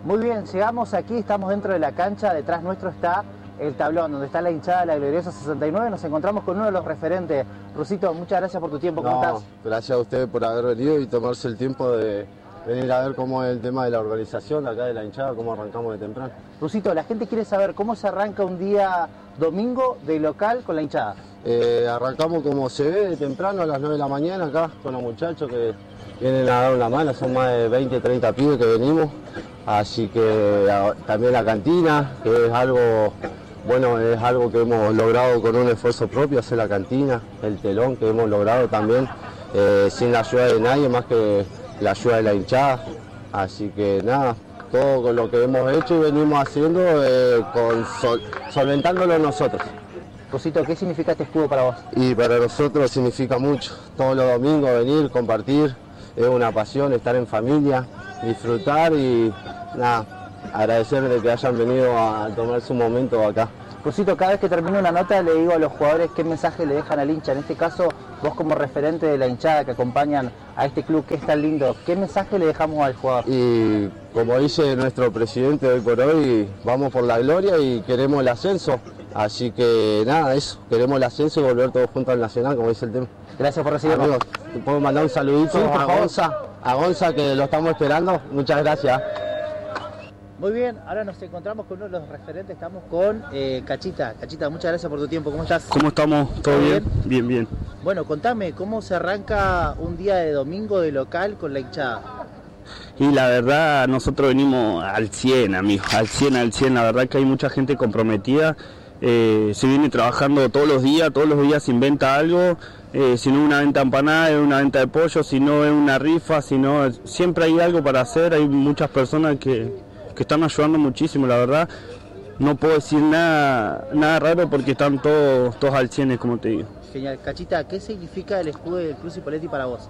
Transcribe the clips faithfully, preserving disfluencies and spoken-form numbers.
Muy bien, llegamos aquí, estamos dentro de la cancha, detrás nuestro está el tablón, donde está la hinchada de la gloriosa sesenta y nueve, nos encontramos con uno de los referentes. Rusito, muchas gracias por tu tiempo, ¿cómo no, estás? Gracias a ustedes por haber venido y tomarse el tiempo de venir a ver cómo es el tema de la organización de acá de la hinchada, cómo arrancamos de temprano. Rusito, la gente quiere saber cómo se arranca un día domingo de local con la hinchada. Eh, arrancamos como se ve de temprano a las nueve de la mañana acá con los muchachos que vienen a dar una mano, son más de veinte, treinta pibes que venimos, así que a, también la cantina, que es algo, bueno, es algo que hemos logrado con un esfuerzo propio, hacer la cantina, el telón que hemos logrado también, eh, sin la ayuda de nadie más que la ayuda de la hinchada, así que nada, todo con lo que hemos hecho y venimos haciendo, eh, con sol, solventándolo nosotros. Rusito, ¿qué significa este escudo para vos? Y para nosotros significa mucho, todos los domingos venir, compartir, es una pasión estar en familia, disfrutar y nada, agradecer de que hayan venido a tomarse un momento acá. Rusito, cada vez que termino una nota le digo a los jugadores qué mensaje le dejan al hincha. En este caso, vos como referente de la hinchada que acompañan a este club que es tan lindo, ¿qué mensaje le dejamos al jugador? Y como dice nuestro presidente hoy por hoy, vamos por la gloria y queremos el ascenso. Así que nada, eso, queremos el ascenso y volver todos juntos al Nacional, como dice el tema. Gracias por recibirnos. Amigos, ¿te puedo mandar un saludito sí, a Gonza, a Gonza que lo estamos esperando? Muchas gracias. Muy bien, ahora nos encontramos con uno de los referentes, estamos con eh, Cachita. Cachita, muchas gracias por tu tiempo, ¿cómo estás? ¿Cómo estamos? ¿Todo bien? Bien, bien. Bueno, contame, ¿cómo se arranca un día de domingo de local con la hinchada? Y la verdad, nosotros venimos al cien, amigos, al cien, al cien. La verdad que hay mucha gente comprometida. Eh, se viene trabajando todos los días, todos los días se inventa algo, eh, si no es una venta de empanada, es una venta de pollo, si no es una rifa, si no, siempre hay algo para hacer, hay muchas personas que, que están ayudando muchísimo, la verdad. No puedo decir nada, nada raro porque están todos, todos al cien, como te digo. Genial. Cachita, ¿qué significa el escudo del Club Cipolletti para vos?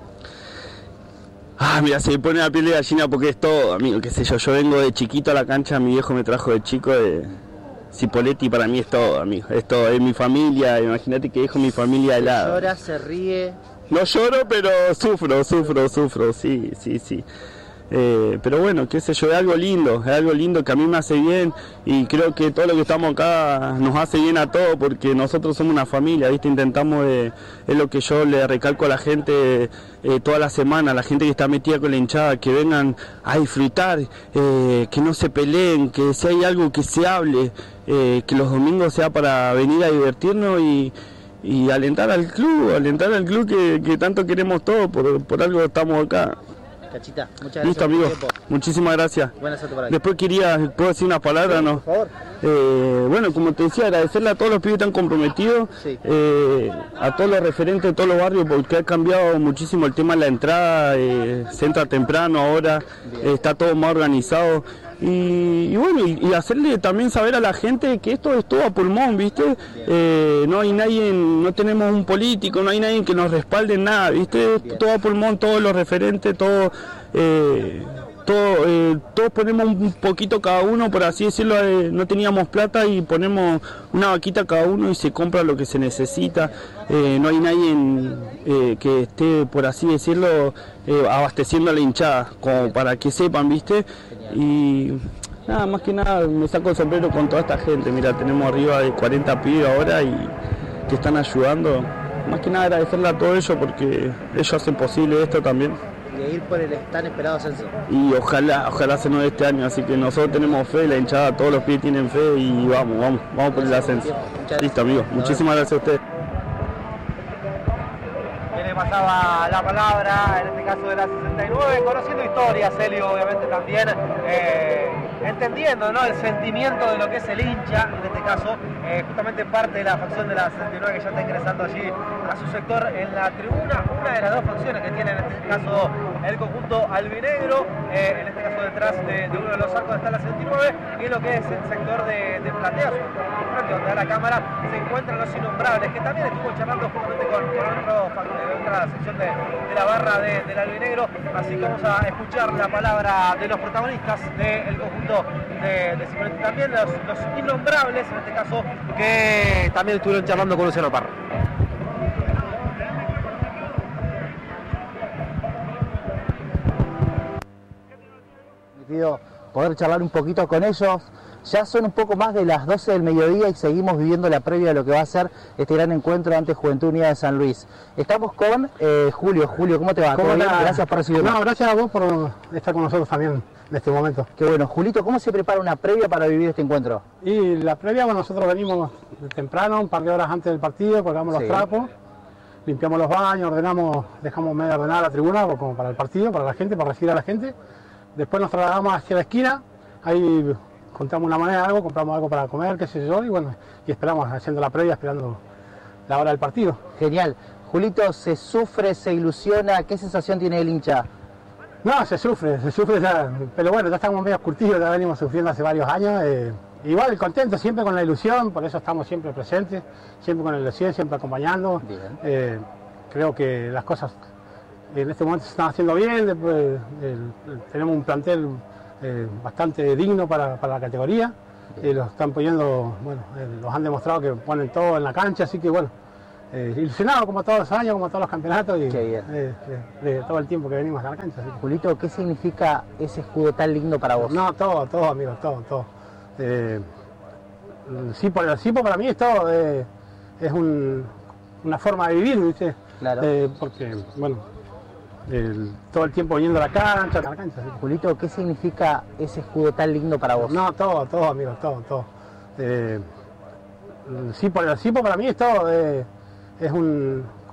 Ah, mira, se me pone la piel de gallina porque es todo, amigo, qué sé yo, yo vengo de chiquito a la cancha, mi viejo me trajo de chico de... Cipolletti para mí es todo, amigo, es todo, es mi familia, imagínate que dejo mi familia de lado. Llora, se ríe. No lloro, pero sufro, sufro, sufro, sí, sí, sí. Eh, pero bueno, qué sé yo, es algo lindo, es algo lindo que a mí me hace bien y creo que todo lo que estamos acá nos hace bien a todos porque nosotros somos una familia, ¿viste? Intentamos, de, es lo que yo le recalco a la gente eh, toda la semana, a la gente que está metida con la hinchada, que vengan a disfrutar, eh, que no se peleen, que si hay algo que se hable, eh, que los domingos sea para venir a divertirnos y... y alentar al club, alentar al club que, que tanto queremos todos, por, por algo estamos acá. Cachita, muchas gracias. Listo, amigo. Muchísimas gracias. Buena suerte para Después quería, ¿puedo decir unas palabras? Sí, no? Por favor. Eh, bueno, como te decía, agradecerle a todos los pibes que están comprometidos, sí. eh, a todos los referentes de todos los barrios, porque ha cambiado muchísimo el tema de la entrada, eh, se entra temprano ahora, eh, está todo más organizado. Y, y bueno, y, y hacerle también saber a la gente que esto es todo a pulmón, ¿viste? Eh, no hay nadie, no tenemos un político, no hay nadie que nos respalde en nada, ¿viste? Bien. Todo a pulmón, todos los referentes, todo, eh, todo, eh, todos ponemos un poquito cada uno, por así decirlo, eh, no teníamos plata y ponemos una vaquita cada uno y se compra lo que se necesita. Eh, no hay nadie en, eh, que esté, por así decirlo, eh, abasteciendo a la hinchada, como para que sepan, ¿viste? Y nada, más que nada me saco el sombrero con toda esta gente. Mira, tenemos arriba de cuarenta pibes ahora y que están ayudando. Más que nada agradecerle a todos ellos porque ellos hacen posible esto también. Y a ir por el tan esperado ascenso. Y ojalá, ojalá se nos dé este año, así que nosotros tenemos fe, la hinchada, todos los pibes tienen fe y vamos, vamos, vamos por el ascenso. Listo, amigos, muchísimas gracias a ustedes. Le pasaba la palabra, en este caso de la sesenta y nueve, conociendo historias, Helio obviamente también, eh, entendiendo, ¿no?, el sentimiento de lo que es el hincha, en este caso, eh, justamente parte de la facción de la sesenta y nueve que ya está ingresando allí a su sector en la tribuna, una de las dos facciones que tiene en este caso el conjunto albinegro, eh, en este caso detrás de, de uno de los arcos está la sesenta y nueve, y lo que es el sector de, de plateas, donde a la cámara se encuentran los innombrables, que también estuvo charlando justamente con, con otro factor, otra sección de, de la barra de, del albinegro, así que vamos a escuchar la palabra de los protagonistas del conjunto de, de Cipolletti, también los, los innombrables, en este caso, que también estuvieron charlando con Luciano Parra. poder charlar un poquito con ellos. Ya son un poco más de las doce del mediodía y seguimos viviendo la previa de lo que va a ser este gran encuentro ante Juventud Unida de San Luis. Estamos con eh, Julio. Julio, ¿cómo te va? ¿Cómo ¿Todo bien? te va? Gracias por recibirnos. No, gracias a vos por estar con nosotros también en este momento. Qué bueno. Julito, ¿cómo se prepara una previa para vivir este encuentro? Y la previa, bueno, nosotros venimos temprano, un par de horas antes del partido, colgamos Sí. los trapos, limpiamos los baños, ordenamos, dejamos medio ordenada la tribuna como para el partido, para la gente, para recibir a la gente. Después nos trasladamos hacia la esquina, ahí contamos una moneda, algo, compramos algo para comer, qué sé yo, y bueno, y esperamos haciendo la previa, esperando la hora del partido. Genial. Julito, ¿se sufre, se ilusiona? ¿Qué sensación tiene el hincha? No, se sufre, se sufre ya, pero bueno, ya estamos medio curtidos, ya venimos sufriendo hace varios años. Eh, igual contento, siempre con la ilusión, por eso estamos siempre presentes, siempre con la ilusión, siempre acompañando. Bien. Eh, creo que las cosas en este momento se están haciendo bien, después, eh, el- tenemos un plantel eh, bastante digno para, para la categoría, y los están poniendo, bueno, eh, los han demostrado que ponen todo en la cancha, así que bueno, eh, ilusionado como todos los años, como todos los campeonatos y Qué bien. eh, de, de todo el tiempo que venimos a la cancha. Así que- Julito, ¿qué significa ese escudo tan lindo para vos? no, todo, todo, amigo, todo, todo. Eh, el Sipo, el Sipo para mí es todo, eh, es un- una forma de vivir, ¿viste? Claro. Eh, porque, bueno, el- todo el tiempo viniendo a la cancha, a la cancha. ¿sí? Julito, ¿qué significa ese escudo tan lindo para vos? No, todo, todo, amigo, todo, todo. Eh, el Sipo, el Sipo para mí es todo, eh, es un-